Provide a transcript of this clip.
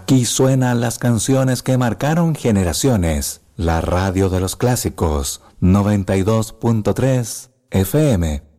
Aquí suenan las canciones que marcaron generaciones. La radio de los clásicos, 92.3 FM.